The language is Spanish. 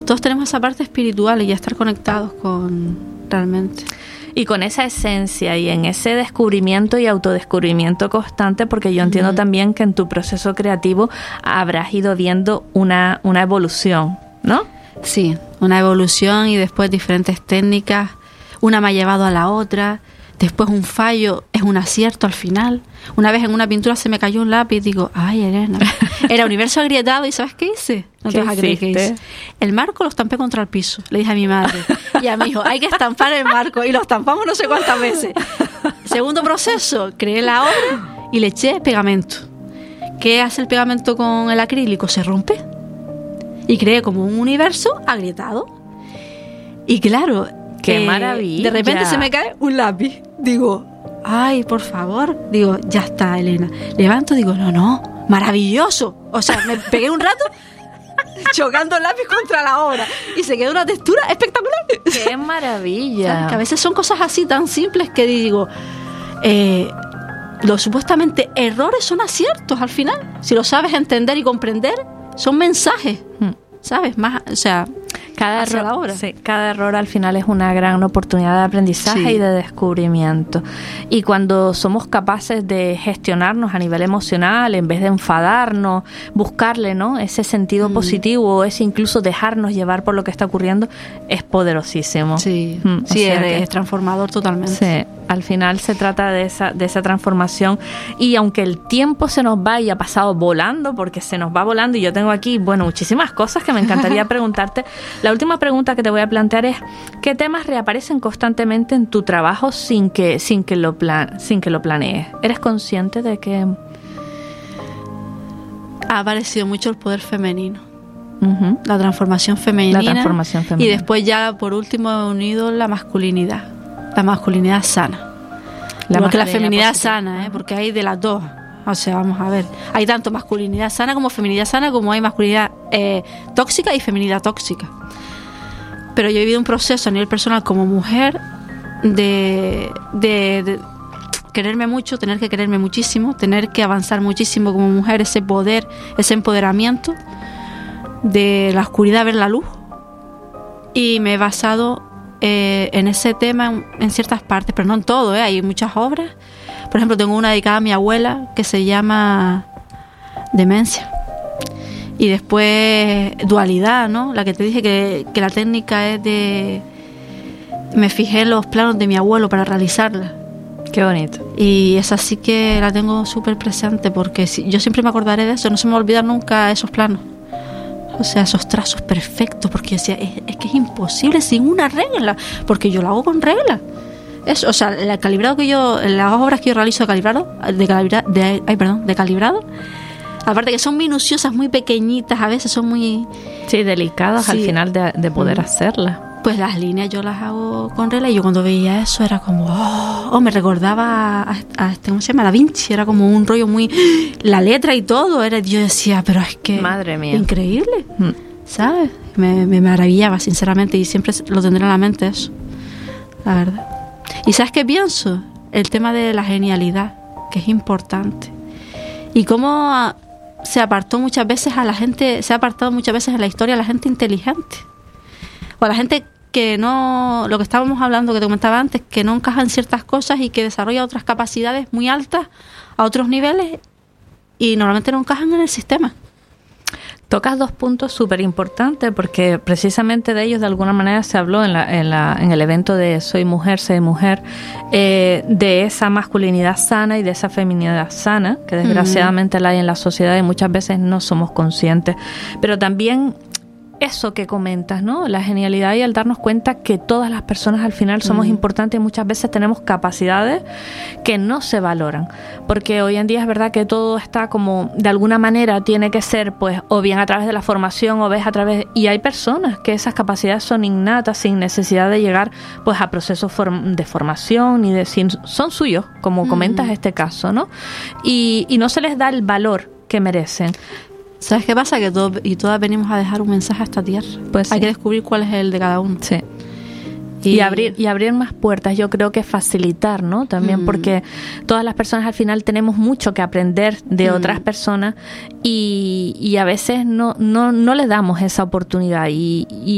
todos tenemos esa parte espiritual y ya estar conectados con realmente. Y con esa esencia y en ese descubrimiento y autodescubrimiento constante, porque yo entiendo también que en tu proceso creativo habrás ido viendo una evolución, ¿no? Sí, una evolución y después diferentes técnicas. Una me ha llevado a la otra. Después un fallo es un acierto al final. Una vez en una pintura se me cayó un lápiz y digo, ay, Elena, era universo agrietado. ¿Y sabes qué hice? No te vas a creer qué hice. El marco lo estampé contra el piso, le dije a mi madre. Y a mi hijo, hay que estampar el marco. Y lo estampamos no sé cuántas veces. Segundo proceso, creé la obra y le eché pegamento. ¿Qué hace el pegamento con el acrílico? Se rompe. Y creé como un universo agrietado. Y claro, ¡qué maravilla! De repente se me cae un lápiz. Digo, ay, por favor. Digo, ya está, Elena. Levanto, digo, no, maravilloso. O sea, me pegué un rato chocando el lápiz contra la obra y se quedó una textura espectacular. ¡Qué maravilla! ¿Sabes? Que a veces son cosas así tan simples que digo, los supuestamente errores son aciertos al final. Si lo sabes entender y comprender, son mensajes. ¿Sabes? Más, o sea, cada error al final es una gran oportunidad de aprendizaje y de descubrimiento. Y cuando somos capaces de gestionarnos a nivel emocional, en vez de enfadarnos, buscarle, ¿no?, ese sentido positivo, ese incluso dejarnos llevar por lo que está ocurriendo, es poderosísimo. Sí, es transformador totalmente. Sí, al final se trata de esa transformación. Y aunque el tiempo se nos va y ha pasado volando, porque se nos va volando, y yo tengo aquí, muchísimas cosas que me encantaría preguntarte. La última pregunta que te voy a plantear es, ¿qué temas reaparecen constantemente en tu trabajo sin que lo planees? ¿Eres consciente de que ha aparecido mucho el poder femenino? La transformación femenina. Y después ya por último he unido la masculinidad sana. Porque la feminidad sana, porque hay de las dos. O sea, vamos a ver, hay tanto masculinidad sana como feminidad sana, como hay masculinidad tóxica y feminidad tóxica. Pero yo he vivido un proceso a nivel personal como mujer de quererme mucho, tener que quererme muchísimo, tener que avanzar muchísimo como mujer, ese poder, ese empoderamiento de la oscuridad ver la luz. Y me he basado en ese tema en ciertas partes, pero no en todo, hay muchas obras. Por ejemplo, tengo una dedicada a mi abuela que se llama Demencia. Y después Dualidad, ¿no? La que te dije que la técnica es de... Me fijé en los planos de mi abuelo para realizarla. Qué bonito. Y esa sí que la tengo súper presente porque yo siempre me acordaré de eso. No se me va a olvidar nunca esos planos. O sea, esos trazos perfectos. Porque yo decía, es que es imposible sin una regla. Porque yo lo hago con regla. Eso, o sea, el calibrado que yo, las obras que yo realizo de calibrado, aparte que son minuciosas, muy pequeñitas, a veces son muy... Sí, delicadas al final de poder hacerlas. Pues las líneas yo las hago con regla y yo cuando veía eso era como... me recordaba a ¿cómo se llama? Da Vinci, era como un rollo muy... La letra y todo, yo decía, pero es que... Madre mía. Increíble, ¿sabes? Me maravillaba, sinceramente, y siempre lo tendré en la mente eso, la verdad. ¿Y sabes qué pienso? El tema de la genialidad, que es importante. Y cómo se apartó muchas veces a la gente, se ha apartado muchas veces en la historia a la gente inteligente. O a la gente que no, lo que estábamos hablando, que te comentaba antes, que no encaja en ciertas cosas y que desarrolla otras capacidades muy altas a otros niveles y normalmente no encajan en el sistema. Tocas dos puntos súper importantes porque precisamente de ellos de alguna manera se habló en el evento de Soy Mujer, Sé Mujer, de esa masculinidad sana y de esa feminidad sana, que desgraciadamente la hay en la sociedad y muchas veces no somos conscientes. Pero también eso que comentas, ¿no? La genialidad y el darnos cuenta que todas las personas al final somos importantes y muchas veces tenemos capacidades que no se valoran. Porque hoy en día es verdad que todo está como, de alguna manera tiene que ser, pues, o bien a través de la formación o ves a través... Y hay personas que esas capacidades son innatas sin necesidad de llegar, pues, a procesos de formación ni de... Son suyos, como comentas este caso, ¿no? Y no se les da el valor que merecen. ¿Sabes qué pasa? Que todos y todas venimos a dejar un mensaje a esta tierra. Pues hay que descubrir cuál es el de cada uno. Sí. Y abrir más puertas, yo creo que facilitar, ¿no? También porque todas las personas al final tenemos mucho que aprender de otras personas y a veces no le damos esa oportunidad y